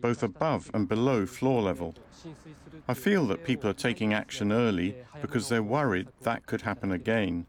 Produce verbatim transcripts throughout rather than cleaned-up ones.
both above and below floor level. I feel that people are taking action early because they're worried that could happen again.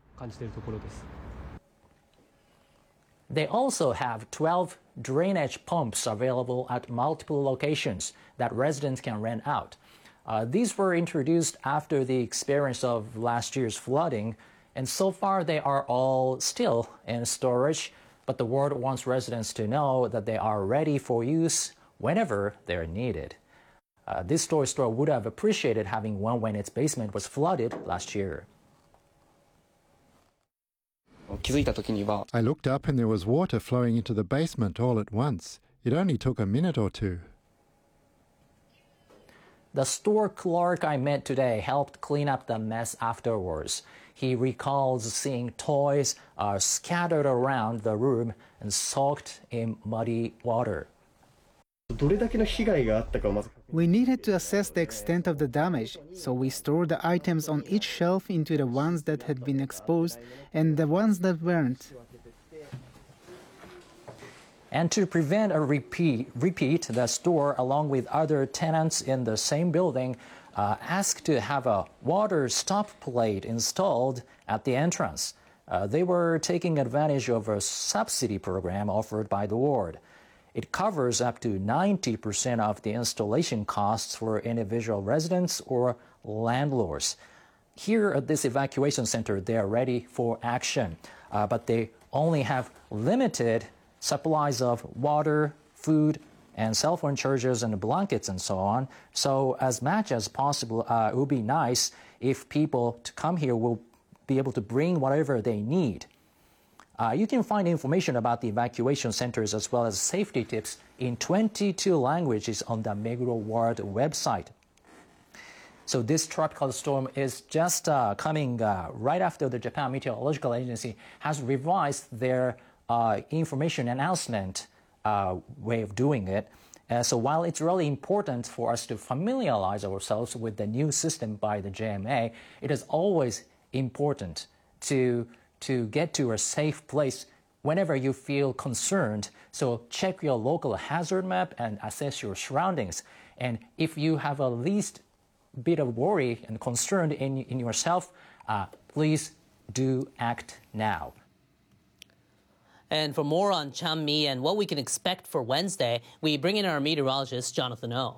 They also have twelve drainage pumps available at multiple locations that residents can rent out. Uh, these were introduced after the experience of last year's flooding, and so far they are all still in storage, but the ward wants residents to know that they are ready for use whenever they're needed. Uh, this toy store would have appreciated having one when its basement was flooded last year. I looked up and there was water flowing into the basement all at once. It only took a minute or two. The store clerk I met today helped clean up the mess afterwards. He recalls seeing toys uh, scattered around the room and soaked in muddy water. We needed to assess the extent of the damage, so we stored the items on each shelf into the ones that had been exposed and the ones that weren't. And to prevent a repeat, repeat, the store, along with other tenants in the same building, uh, asked to have a water stop plate installed at the entrance. Uh, they were taking advantage of a subsidy program offered by the ward. It covers up to ninety percent of the installation costs for individual residents or landlords. Here at this evacuation center, they are ready for action, uh, but they only have limited supplies of water, food, and cell phone chargers and blankets and so on. So as much as possible, uh, it would be nice if people to come here will be able to bring whatever they need. Uh, you can find information about the evacuation centers as well as safety tips in twenty-two languages on the Meguro Ward website. So this tropical storm is just uh, coming uh, right after the Japan Meteorological Agency has revised their uh, information announcement uh, way of doing it. Uh, so while it's really important for us to familiarize ourselves with the new system by the J M A, it is always important to to get to a safe place whenever you feel concerned. So check your local hazard map and assess your surroundings. And if you have a least bit of worry and concern in, in yourself, uh, please do act now. And for more on Changmi and what we can expect for Wednesday, we bring in our meteorologist, Jonathan Oh.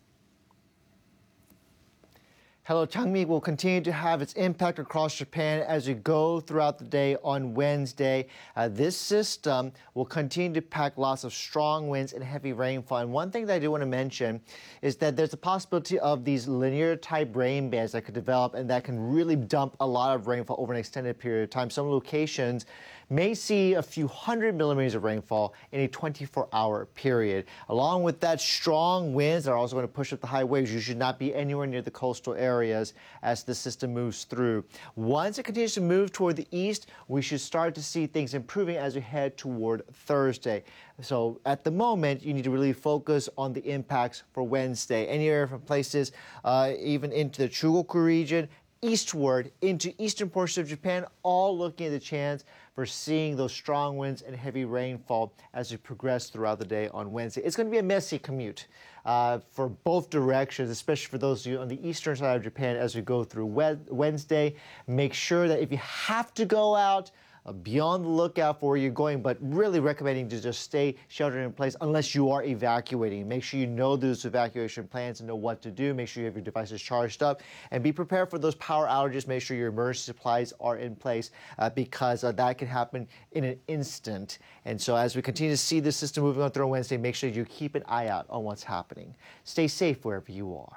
Hello, Changmi will continue to have its impact across Japan as we go throughout the day on Wednesday. Uh, this system will continue to pack lots of strong winds and heavy rainfall. And one thing that I do want to mention is that there's a possibility of these linear type rain bands that could develop and that can really dump a lot of rainfall over an extended period of time. Some locations may see a few hundred millimeters of rainfall in a twenty-four hour period. Along with that, strong winds are also going to push up the high waves. You should not be anywhere near the coastal areas as the system moves through. Once it continues to move toward the east, we should start to see things improving as we head toward Thursday. So at the moment, you need to really focus on the impacts for Wednesday. Anywhere from places uh, even into the Chugoku region, eastward into eastern portions of Japan, all looking at the chance for seeing those strong winds and heavy rainfall as we progress throughout the day on Wednesday. It's going to be a messy commute uh, for both directions, especially for those of you on the eastern side of Japan as we go through Wednesday. Make sure that if you have to go out, Uh, be on the lookout for where you're going, but really recommending to just stay sheltered in place unless you are evacuating. Make sure you know those evacuation plans and know what to do. Make sure you have your devices charged up and be prepared for those power outages. Make sure your emergency supplies are in place uh, because uh, that can happen in an instant. And so as we continue to see this system moving on through on Wednesday, make sure you keep an eye out on what's happening. Stay safe wherever you are.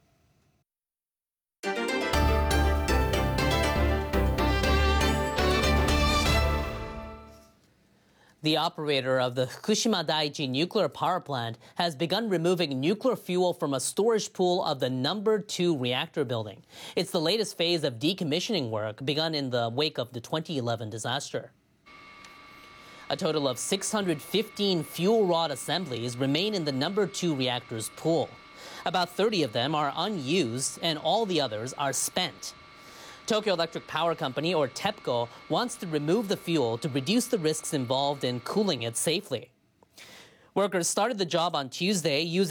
The operator of the Fukushima Daiichi nuclear power plant has begun removing nuclear fuel from a storage pool of the number two reactor building. It's the latest phase of decommissioning work begun in the wake of the twenty eleven disaster. A total of six hundred fifteen fuel rod assemblies remain in the number two reactor's pool. About thirty of them are unused and all the others are spent. Tokyo Electric Power Company, or TEPCO, wants to remove the fuel to reduce the risks involved in cooling it safely. Workers started the job on Tuesday using